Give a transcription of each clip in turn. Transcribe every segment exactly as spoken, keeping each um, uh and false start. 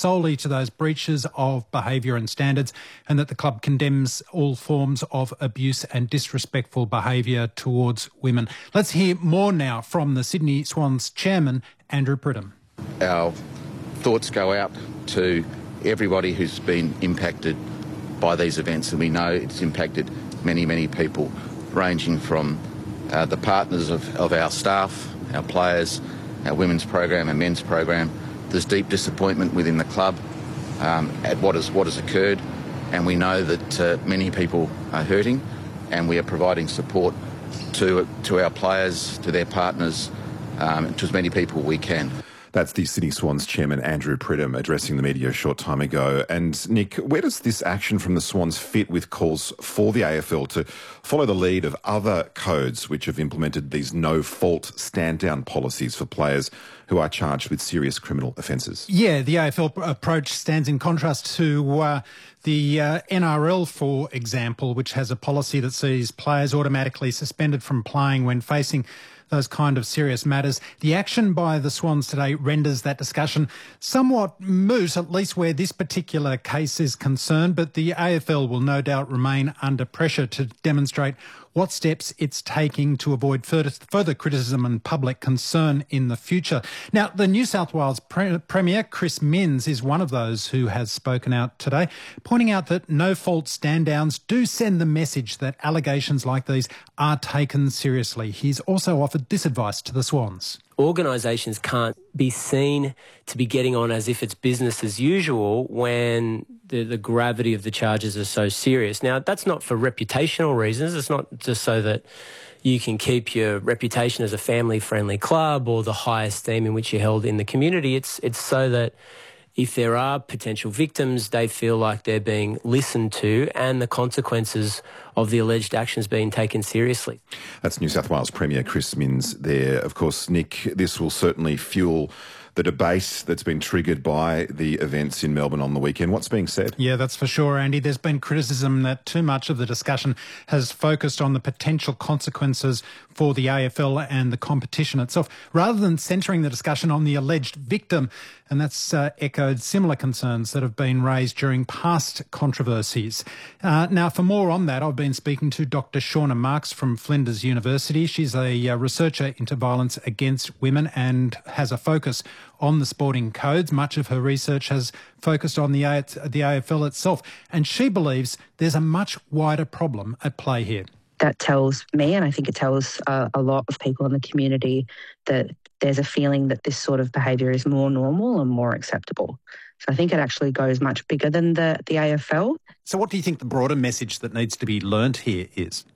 solely to those breaches of behaviour and standards, and that the club condemns all forms of abuse and disrespectful behaviour towards women. Let's hear more now from the Sydney Swans chairman, Andrew Pridham. Our thoughts go out to everybody who's been impacted by these events, and we know it's impacted many, many people, ranging from uh, the partners of, of our staff, our players, our women's program and men's program. There's deep disappointment within the club um, at what has, what has occurred, and we know that uh, many people are hurting, and we are providing support to, to our players, to their partners, um, to as many people we can. That's the Sydney Swans chairman, Andrew Pridham, addressing the media a short time ago. And, Nick, where does this action from the Swans fit with calls for the A F L to follow the lead of other codes which have implemented these no-fault stand-down policies for players who are charged with serious criminal offences? Yeah, the A F L approach stands in contrast to uh, the uh, N R L, for example, which has a policy that sees players automatically suspended from playing when facing those kind of serious matters. The action by the Swans today renders that discussion somewhat moot, at least where this particular case is concerned, but the A F L will no doubt remain under pressure to demonstrate what steps it's taking to avoid further, further criticism and public concern in the future. Now, the New South Wales Pre- Premier, Chris Minns, is one of those who has spoken out today, pointing out that no-fault stand-downs do send the message that allegations like these are taken seriously. He's also offered this advice to the Swans. Organisations can't be seen to be getting on as if it's business as usual when the, the gravity of the charges are so serious. Now, that's not for reputational reasons. It's not just so that you can keep your reputation as a family-friendly club or the high esteem in which you're held in the community. It's it's so that if there are potential victims, they feel like they're being listened to and the consequences of the alleged actions being taken seriously. That's New South Wales Premier Chris Minns there. Of course, Nick, this will certainly fuel the debate that's been triggered by the events in Melbourne on the weekend. What's being said? Yeah, that's for sure, Andy. There's been criticism that too much of the discussion has focused on the potential consequences for the A F L and the competition itself, rather than centring the discussion on the alleged victim. And that's uh, echoed similar concerns that have been raised during past controversies. Uh, now, for more on that, I've been speaking to Doctor Shauna Marks from Flinders University. She's a uh, researcher into violence against women and has a focus on the sporting codes. Much of her research has focused on the, A- the A F L itself, and she believes there's a much wider problem at play here. That tells me, and I think it tells uh, a lot of people in the community, that there's a feeling that this sort of behaviour is more normal and more acceptable. So I think it actually goes much bigger than the, the A F L. So what do you think the broader message that needs to be learnt here is?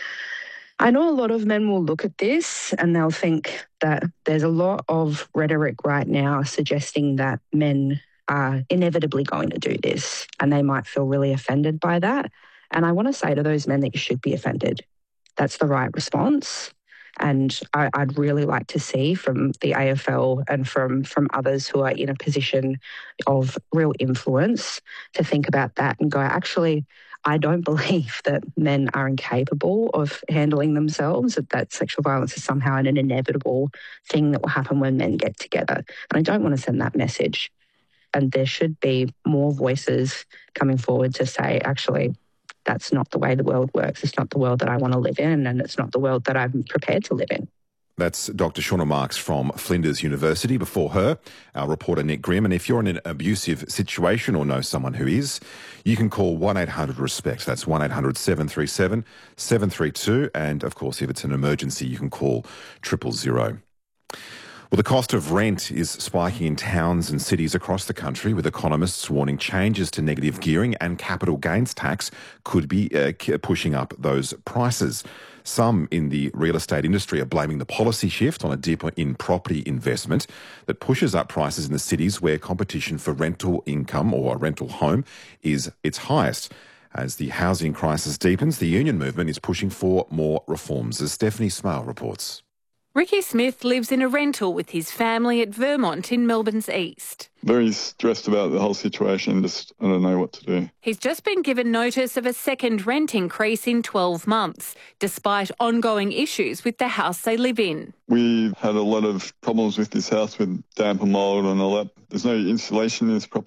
I know a lot of men will look at this and they'll think that there's a lot of rhetoric right now suggesting that men are inevitably going to do this, and they might feel really offended by that. And I want to say to those men that you should be offended. That's the right response. And I, I'd really like to see from the A F L and from, from others who are in a position of real influence to think about that and go, actually, I don't believe that men are incapable of handling themselves, that, that sexual violence is somehow an inevitable thing that will happen when men get together. And I don't want to send that message. And there should be more voices coming forward to say, actually, that's not the way the world works. It's not the world that I want to live in, and it's not the world that I'm prepared to live in. That's Doctor Shauna Marks from Flinders University. Before her, our reporter Nick Grimm. And if you're in an abusive situation or know someone who is, you can call one eight hundred RESPECT. That's one eight hundred seven three seven seven three two. And, of course, if it's an emergency, you can call triple zero. Well, the cost of rent is spiking in towns and cities across the country, with economists warning changes to negative gearing and capital gains tax could be uh, pushing up those prices. Some in the real estate industry are blaming the policy shift on a dip in property investment that pushes up prices in the cities where competition for rental income or a rental home is its highest. As the housing crisis deepens, the union movement is pushing for more reforms, as Stephanie Smale reports. Ricky Smith lives in a rental with his family at Vermont in Melbourne's east. Very stressed about the whole situation, just I don't know what to do. He's just been given notice of a second rent increase in twelve months, despite ongoing issues with the house they live in. We've had a lot of problems with this house with damp and mould and all that. There's no insulation in this property.